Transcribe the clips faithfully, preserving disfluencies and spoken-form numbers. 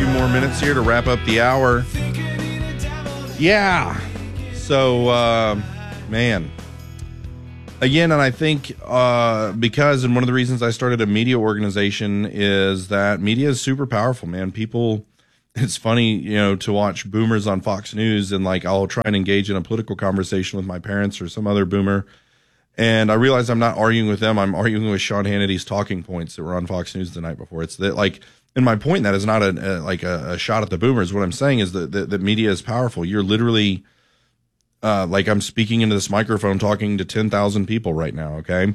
few more minutes here to wrap up the hour. Yeah. So, uh, man. Again, and I think uh, because, and one of the reasons I started a media organization is that media is super powerful, man. People, it's funny, you know, to watch boomers on Fox News, and like I'll try and engage in a political conversation with my parents or some other boomer, and I realize I'm not arguing with them. I'm arguing with Sean Hannity's talking points that were on Fox News the night before. It's that, like, and my point in that is not a, a like a, a shot at the boomers. What I'm saying is that, that, that media is powerful. You're literally, uh, like I'm speaking into this microphone talking to ten thousand people right now, okay?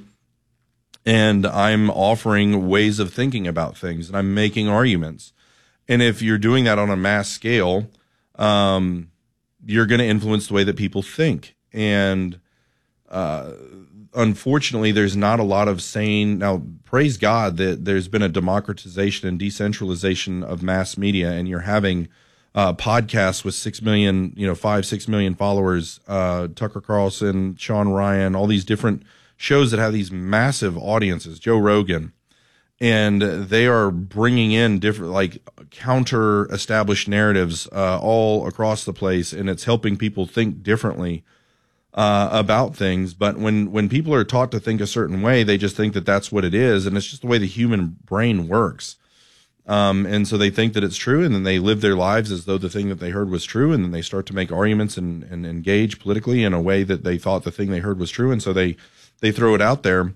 And I'm offering ways of thinking about things, and I'm making arguments. And if you're doing that on a mass scale, um, you're going to influence the way that people think. And uh, unfortunately, there's not a lot of sane. Now, praise God that there's been a democratization and decentralization of mass media, and you're having uh, podcasts with six million, you know, five, six million followers. Uh, Tucker Carlson, Sean Ryan, all these different shows that have these massive audiences. Joe Rogan. And they are bringing in different, like, counter-established narratives uh, all across the place, and it's helping people think differently uh, about things. But when, when people are taught to think a certain way, they just think that that's what it is, and it's just the way the human brain works. Um, and so they think that it's true, and then they live their lives as though the thing that they heard was true, and then they start to make arguments and, and engage politically in a way that they thought the thing they heard was true, and so they, they throw it out there.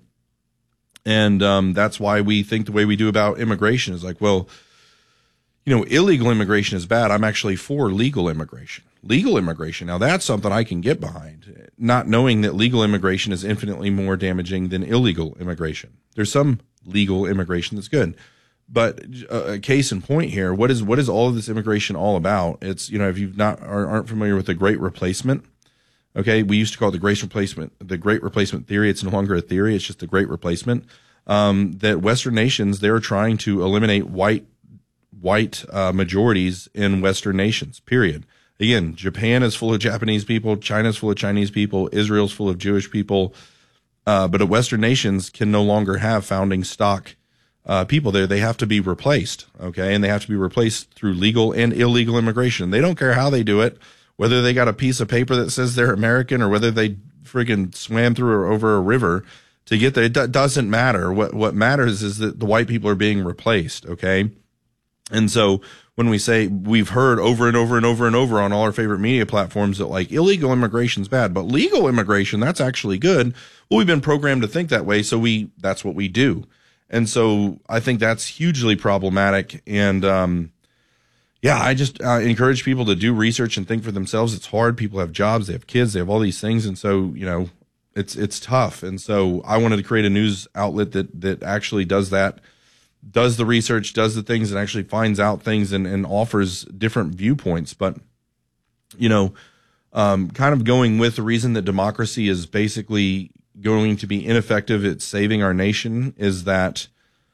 And um, that's why we think the way we do about immigration is like, well, you know, illegal immigration is bad. I'm actually for legal immigration. Legal immigration, now that's something I can get behind, not knowing that legal immigration is infinitely more damaging than illegal immigration. There's some legal immigration that's good. But a case in point here, what is what is all of this immigration all about? It's, you know, if you've not aren't familiar with the Great Replacement, okay, we used to call it the Great Replacement, the Great Replacement theory. It's no longer a theory; it's just the Great Replacement. Um, that Western nations, they're trying to eliminate white white uh, majorities in Western nations. Period. Again, Japan is full of Japanese people, China's full of Chinese people, Israel's full of Jewish people, uh, but Western nations can no longer have founding stock uh, people there. They have to be replaced, okay, and they have to be replaced through legal and illegal immigration. They don't care how they do it. Whether they got a piece of paper that says they're American or whether they friggin' swam through or over a river to get there, it do- doesn't matter. What what matters is that the white people are being replaced, okay? And so when we say, we've heard over and over and over and over on all our favorite media platforms that, like, illegal immigration is bad, but legal immigration, that's actually good. Well, we've been programmed to think that way, so we that's what we do. And so I think that's hugely problematic. And um Yeah, I just uh, encourage people to do research and think for themselves. It's hard. People have jobs, they have kids, they have all these things. And so, you know, it's it's tough. And so I wanted to create a news outlet that that actually does that, does the research, does the things, and actually finds out things and, and offers different viewpoints. But, you know, um, kind of going with the reason that democracy is basically going to be ineffective at saving our nation is that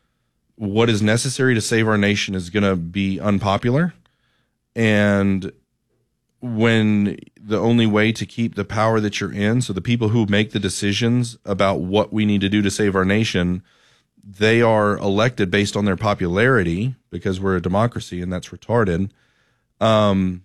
what is necessary to save our nation is going to be unpopular. And when the only way to keep the power that you're in, so the people who make the decisions about what we need to do to save our nation, they are elected based on their popularity because we're a democracy and that's retarded. Um,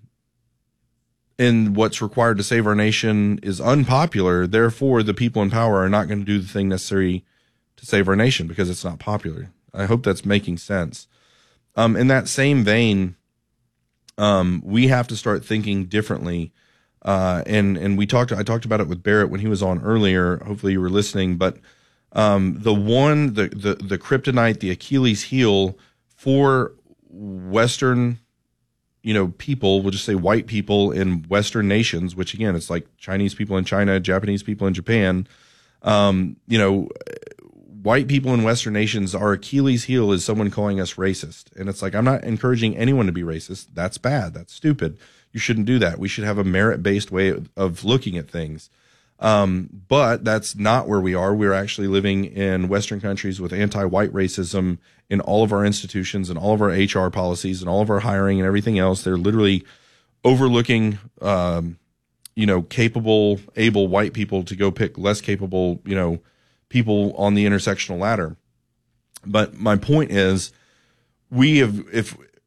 and what's required to save our nation is unpopular. Therefore, the people in power are not going to do the thing necessary to save our nation because it's not popular. I hope that's making sense. Um, in that same vein, um, we have to start thinking differently. Uh, and, and we talked, I talked about it with Barrett when he was on earlier. Hopefully you were listening, but, um, the one, the, the, the kryptonite, the Achilles heel for Western, you know, people, we'll just say white people in Western nations, which again, it's like Chinese people in China, Japanese people in Japan, um, you know, white people in Western nations, our Achilles heel is someone calling us racist. And it's like, I'm not encouraging anyone to be racist. That's bad. That's stupid. You shouldn't do that. We should have a merit-based way of, of looking at things. Um, but that's not where we are. We're actually living in Western countries with anti-white racism in all of our institutions and all of our H R policies and all of our hiring and everything else. They're literally overlooking, um, you know, capable, able white people to go pick less capable, you know, people on the intersectional ladder. But my point is, we have, if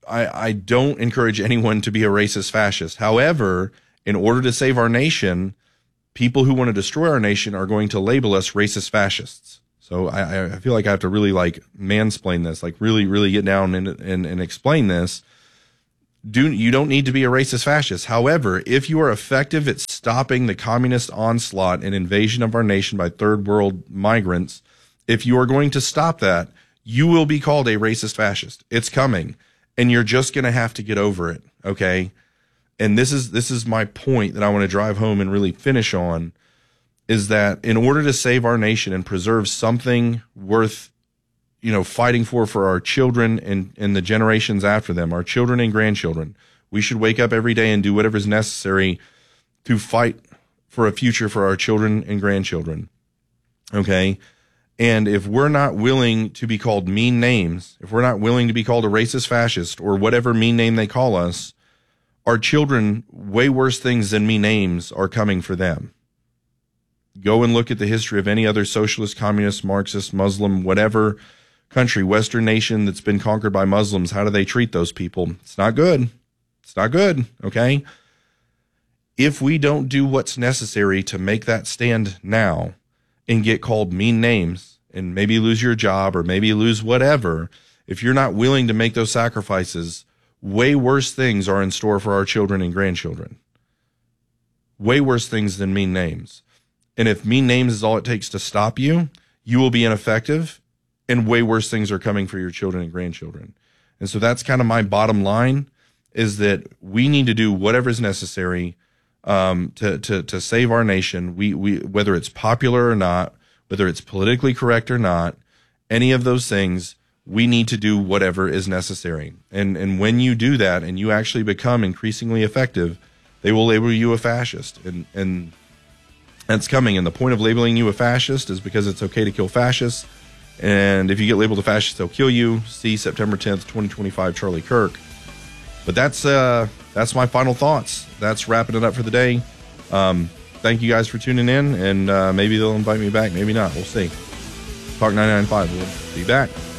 I, I don't encourage anyone to be a racist fascist. However, in order to save our nation, people who want to destroy our nation are going to label us racist fascists. So I, I feel like I have to really like mansplain this, like really, really get down and, and, and explain this. Do, you don't need to be a racist fascist. However, if you are effective at stopping the communist onslaught and invasion of our nation by third world migrants, if you are going to stop that, you will be called a racist fascist. It's coming, and you're just going to have to get over it. Okay. And this is, this is my point that I want to drive home and really finish on, is that in order to save our nation and preserve something worth, you know, fighting for, for our children and, and the generations after them, our children and grandchildren, we should wake up every day and do whatever is necessary to fight for a future for our children and grandchildren. Okay. And if we're not willing to be called mean names, if we're not willing to be called a racist fascist or whatever mean name they call us, our children, way worse things than mean names are coming for them. Go and look at the history of any other socialist, communist, Marxist, Muslim, whatever country, Western nation that's been conquered by Muslims. How do they treat those people? It's not good. It's not good. Okay. If we don't do what's necessary to make that stand now and get called mean names and maybe lose your job or maybe lose whatever, if you're not willing to make those sacrifices, way worse things are in store for our children and grandchildren. Way worse things than mean names. And if mean names is all it takes to stop you, you will be ineffective, and way worse things are coming for your children and grandchildren. And so that's kind of my bottom line, is that we need to do whatever is necessary um, to, to, to save our nation. We, we, whether it's popular or not, whether it's politically correct or not, any of those things, we need to do whatever is necessary. And, and when you do that and you actually become increasingly effective, they will label you a fascist. And, and that's coming. And the point of labeling you a fascist is because it's okay to kill fascists. And if you get labeled a fascist, they'll kill you. See September tenth, twenty twenty-five, Charlie Kirk. But that's uh, that's my final thoughts. That's wrapping it up for the day. Um, thank you guys for tuning in, and uh, maybe they'll invite me back. Maybe not. We'll see. Talk ninety-nine point five. We'll be back.